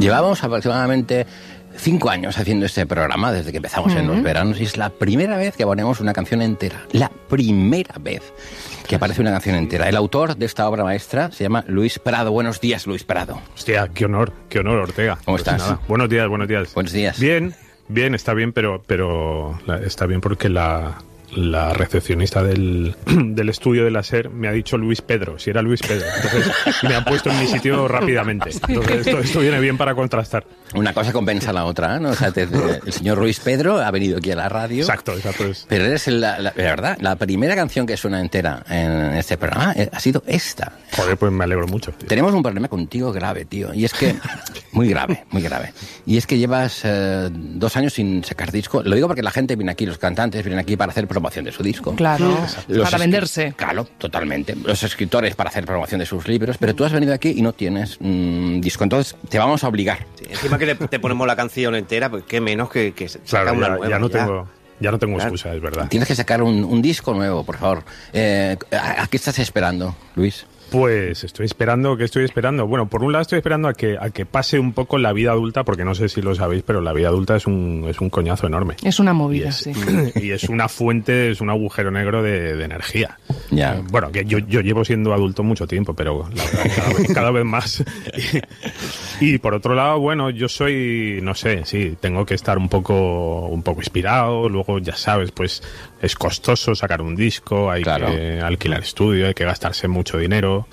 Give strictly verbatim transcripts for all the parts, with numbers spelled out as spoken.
Llevamos aproximadamente cinco años haciendo este programa, desde que empezamos uh-huh. en los veranos, y es la primera vez que ponemos una canción entera. La primera vez que aparece una canción entera. El autor de esta obra maestra se llama Luis Prado. Buenos días, Luis Prado. Hostia, qué honor, qué honor, Ortega. ¿Cómo pues estás? Nada. Buenos días, buenos días. Buenos días. Bien, bien, está bien, pero, pero está bien porque la... la recepcionista del, del estudio de la SER me ha dicho Luis Pedro, si era Luis Pedro. Entonces me ha puesto en mi sitio rápidamente. Entonces esto, esto viene bien para contrastar. Una cosa compensa la otra, ¿no? O sea, te, el señor Luis Pedro ha venido aquí a la radio. Exacto, exacto. Es. Pero eres, la, la, la verdad, la primera canción que suena entera en este programa ha sido esta. Joder, pues me alegro mucho, tío. Tenemos un problema contigo grave, tío. Y es que... Muy grave, muy grave. Y es que llevas eh, dos años sin sacar disco. Lo digo porque la gente viene aquí, los cantantes vienen aquí para hacer promoción de su disco. Claro, los para venderse. Claro, totalmente. Los escritores para hacer promoción de sus libros, pero tú has venido aquí y no tienes mmm, disco. Entonces te vamos a obligar. Sí, encima que te, te ponemos la canción entera, pues qué menos que, que sacar claro, una ya, nueva. Ya no ya. tengo... Ya no tengo Claro. excusa, es verdad. Tienes que sacar un, un disco nuevo, por favor. Eh, ¿A qué estás esperando, Luis? Pues estoy esperando, ¿qué estoy esperando? Bueno, por un lado estoy esperando a que a que pase un poco la vida adulta, porque no sé si lo sabéis, pero la vida adulta es un es un coñazo enorme. Es una movida, y es, sí. Y es una fuente, es un agujero negro de, de energía. Ya. Eh, bueno, que yo, yo llevo siendo adulto mucho tiempo, pero la verdad, cada, vez, cada vez más. Y, y por otro lado, bueno, yo soy, no sé, sí, tengo que estar un poco un poco inspirado. Luego, ya sabes, pues es costoso sacar un disco, hay claro. que alquilar estudio, hay que gastarse mucho dinero.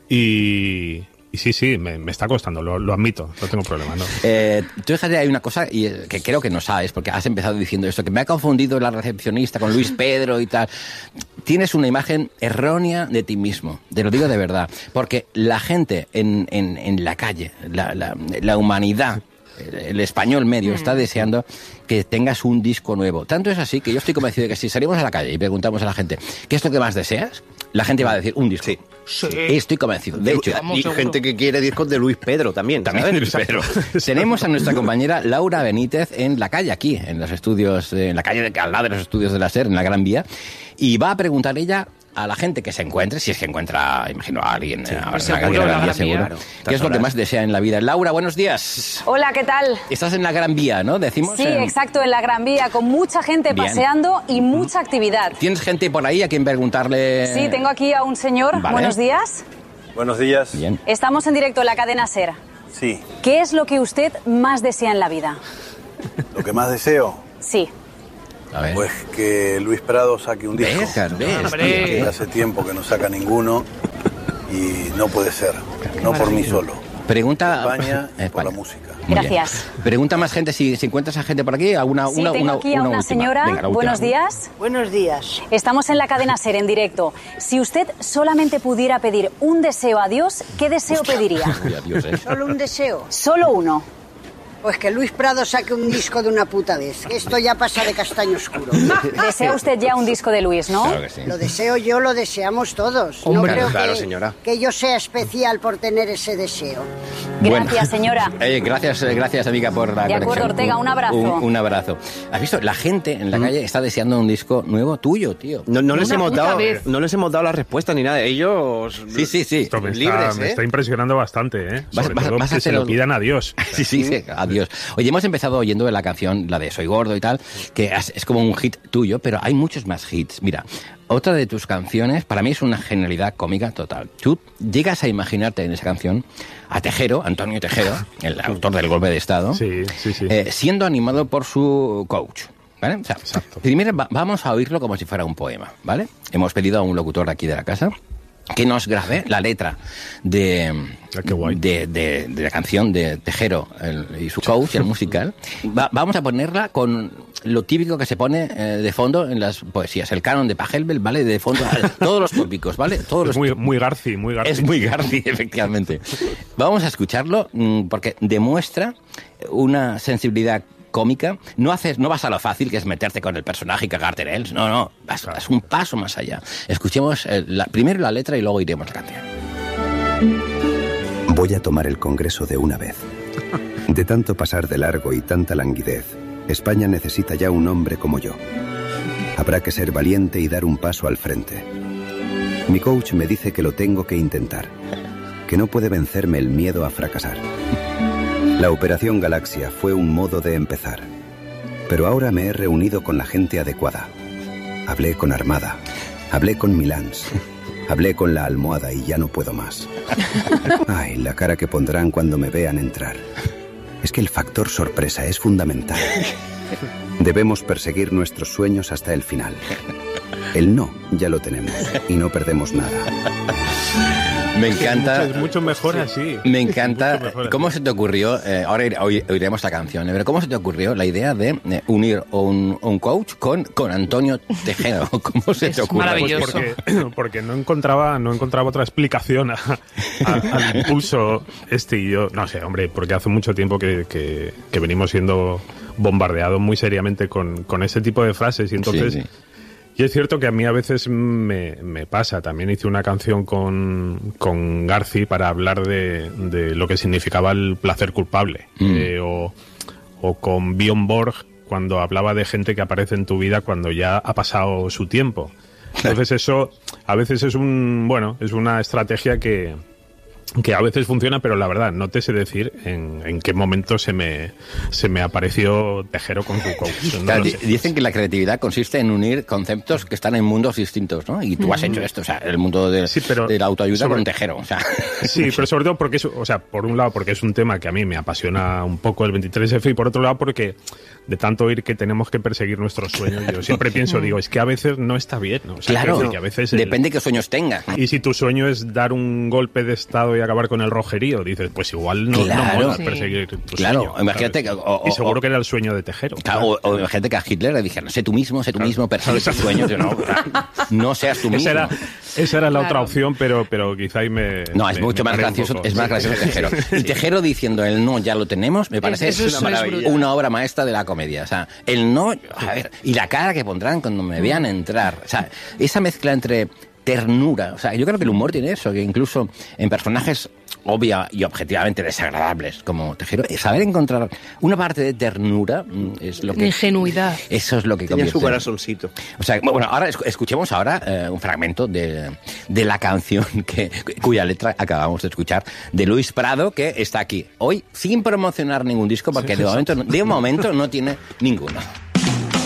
Y, y sí, sí, me, me está costando, lo, lo admito, no tengo problema, ¿no? Eh, tú fíjate, hay una cosa y, eh, que creo que no sabes, porque has empezado diciendo esto, que me ha confundido la recepcionista con Luis Pedro y tal. Tienes una imagen errónea de ti mismo, te lo digo de verdad, porque la gente en, en, en la calle, la, la, la humanidad, el español medio está deseando que tengas un disco nuevo. Tanto es así que yo estoy convencido de que si salimos a la calle y preguntamos a la gente ¿qué es lo que más deseas? La gente va a decir un disco. Sí. Sí. Estoy convencido. De hecho, y seguro. gente que quiere discos de Luis Pedro también. también ¿sabes? Luis Pedro. Tenemos a nuestra compañera Laura Benítez en la calle, aquí, en los estudios, en la calle de, al lado de los estudios de la SER, en la Gran Vía, y va a preguntar ella a la gente que se encuentre, si es que encuentra, imagino, a alguien sí, pues en la seguro, calle de la la Gran Vía, Gran seguro, Vía. Claro, ¿qué es lo que horas. más desea en la vida? Laura, buenos días. Hola, ¿qué tal? Estás en la Gran Vía, ¿no? Decimos. Sí, en... exacto, en la Gran Vía, con mucha gente Bien. paseando y mucha actividad. ¿Tienes gente por ahí a quien preguntarle? Sí, tengo aquí a un señor. Vale. Buenos días. Buenos días. Bien. Estamos en directo en la cadena SER. Sí, ¿Qué es lo que usted más desea en la vida? lo que más deseo, Sí. A ver. pues que Luis Prado saque un disco. ¿Ves? ¿Ves? Hombre. Que hace tiempo que no saca ninguno y no puede ser, no por mí solo. Pregunta. España, España. por la música. Muy Gracias. bien. Pregunta más gente, si, si encuentras a gente por aquí, alguna, Sí, una, tengo una, aquí a una, última. señora. Venga, la última. Buenos días. Buenos días. Estamos en la cadena SER en directo. Si usted solamente pudiera pedir un deseo a Dios, ¿qué deseo pediría? Uy, adiós, ¿eh? Solo un deseo. Solo uno. Pues que Luis Prado saque un disco de una puta vez. Que esto ya pasa de castaño oscuro. Desea usted ya un disco de Luis, ¿no? Claro que sí. Lo deseo yo, lo deseamos todos. Hombre. no creo Claro, que, señora. que yo sea especial por tener ese deseo. Bueno. Gracias, señora. Eh, gracias, eh, gracias, amiga, por la De acuerdo, conexión. Ortega, un abrazo. Un, un abrazo. ¿Has visto? La gente en la calle está deseando un disco nuevo tuyo, tío. No, no les Una hemos puta dado, vez. no les hemos dado la respuesta ni nada. Ellos Sí, sí, sí. Esto me está, libres, me ¿eh? está impresionando bastante, ¿eh? Vas- Sobre vas- todo vas a que se hacer lo un- pidan a Dios. Sí, sí, sí, adiós. Oye, hemos empezado oyendo la canción, la de Soy Gordo y tal, que es, es como un hit tuyo, pero hay muchos más hits. Mira, otra de tus canciones, para mí es una genialidad cómica total. Tú llegas a imaginarte en esa canción a Tejero, Antonio Tejero, el autor del Golpe de Estado, Sí, sí, sí. eh, siendo animado por su coach. ¿Vale? O sea, Exacto. primero va- vamos a oírlo como si fuera un poema, ¿vale? Hemos pedido a un locutor de aquí de la casa que nos grabe la letra de, Ah, qué guay. de, de, de la canción de Tejero el- y su coach, el musical. Va- vamos a ponerla con lo típico que se pone eh, de fondo en las poesías, el canon de Pachelbel, ¿vale? De fondo, todos los tópicos, ¿vale? Todos Es los muy, muy Garci, muy Garci. es muy Garci, efectivamente. Vamos a escucharlo mm, porque demuestra una sensibilidad cómica. No haces, no vas a lo fácil, que es meterte con el personaje y cagarte en él. No, no, vas, vas un paso más allá. Escuchemos eh, la, primero la letra y luego iremos a la canción. Voy a tomar el Congreso de una vez. De tanto pasar de largo y tanta languidez, España necesita ya un hombre como yo. Habrá que ser valiente y dar un paso al frente. Mi coach me dice que lo tengo que intentar, que no puede vencerme el miedo a fracasar. La Operación Galaxia fue un modo de empezar. Pero ahora me he reunido con la gente adecuada. Hablé con Armada, hablé con Milans, hablé con la almohada y ya no puedo más. Ay, la cara que pondrán cuando me vean entrar. Es que el factor sorpresa es fundamental. Debemos perseguir nuestros sueños hasta el final. El no ya lo tenemos y no perdemos nada. Me encanta. Es mucho mejor así. Me encanta. Mejor ¿Cómo así. se te ocurrió? Eh, ahora oir, oiremos esta canción, pero ¿cómo se te ocurrió la idea de eh, unir un, un coach con, con Antonio Tejero? ¿Cómo se Es te ocurrió? maravilloso. Pues porque, porque no encontraba no encontraba otra explicación a, a, al impulso este y yo. No sé, hombre, porque hace mucho tiempo que, que, que venimos siendo bombardeados muy seriamente con, con ese tipo de frases y entonces... Sí, sí. Y es cierto que a mí a veces me, me pasa. También hice una canción con, con Garci para hablar de, de lo que significaba el placer culpable. Mm. Eh, o, o con Björn Borg cuando hablaba de gente que aparece en tu vida cuando ya ha pasado su tiempo. Entonces eso a veces es un bueno es una estrategia que... que a veces funciona, pero la verdad, no te sé decir en, en qué momento se me, se me apareció Tejero con su coach. No Claro, lo sé. dicen que la creatividad consiste en unir conceptos que están en mundos distintos, ¿no? Y tú has hecho esto, o sea, el mundo de, Sí, pero de la autoayuda sobre- con Tejero, o sea. Sí, pero sobre todo porque es, o sea, por un lado porque es un tema que a mí me apasiona un poco el veintitrés efe y por otro lado porque de tanto oír que tenemos que perseguir nuestros sueños, yo siempre pienso, digo, es que a veces no está bien, ¿no? O sea, quiero Claro, decir que a veces el- depende qué sueños tengas. Y si tu sueño es dar un golpe de estado y acabar con el rojerío, dices, pues igual no, Claro. no mola Sí. perseguir tu Claro, sueño. imagínate ¿sabes? que- o- y o- seguro o- que era el sueño de Tejero. Claro, o, o imagínate que a Hitler le dijeron, sé tú mismo, sé tú mismo, persigue tus sueños. Yo, no, no seas tú mismo. Esa era, esa era la Claro. otra opción, pero, pero quizá ahí me... No, es me- mucho me más paré un gracioso, poco. es más gracioso Tejero. Y Tejero diciendo el no ya lo tenemos, me parece Eso es- una, eso es maravilla. brutal. Una obra maestra de la comedia. O sea, el no, a ver, y la cara que pondrán cuando me vean entrar. O sea, esa mezcla entre ternura. O sea, yo creo que el humor tiene eso, que incluso en personajes obvia y objetivamente desagradables como Tejero, saber encontrar una parte de ternura mm, es lo De que... ingenuidad. Eso es lo que Tenía su convierte- corazoncito. O sea, bueno, ahora esc- escuchemos ahora eh, un fragmento de, de la canción que, cuya letra acabamos de escuchar, de Luis Prado, que está aquí hoy sin promocionar ningún disco, porque de momento, no- de momento no tiene ninguno.